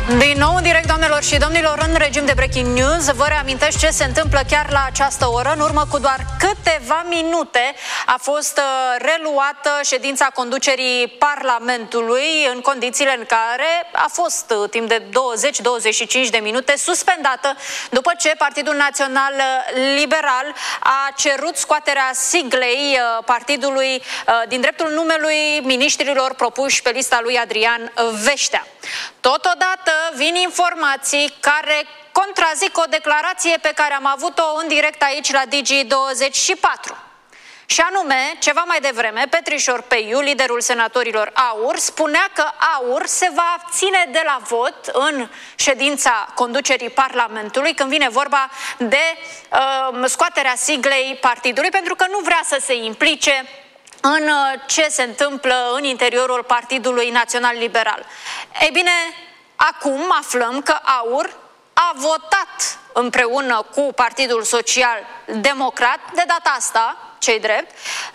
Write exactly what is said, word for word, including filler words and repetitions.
Din nou în direct, doamnelor și domnilor, în regim de breaking news. Vă reamintesc ce se întâmplă chiar la această oră. În urmă cu doar câteva minute a fost reluată ședința conducerii Parlamentului, în condițiile în care a fost timp de douăzeci douăzeci și cinci de minute suspendată după ce Partidul Național Liberal a cerut scoaterea siglei partidului din dreptul numelui miniștrilor propuși pe lista lui Adrian Veștea. Totodată vin informații care contrazic o declarație pe care am avut-o în direct aici la Digi douăzeci și patru. Și anume, ceva mai devreme, Petrișor Peiu, liderul senatorilor A U R, spunea că A U R se va abține de la vot în ședința conducerii Parlamentului când vine vorba de uh, scoaterea siglei partidului, pentru că nu vrea să se implice în ce se întâmplă în interiorul Partidului Național Liberal. Ei bine, acum aflăm că A U R a votat împreună cu Partidul Social Democrat, de data asta, ce-i drept,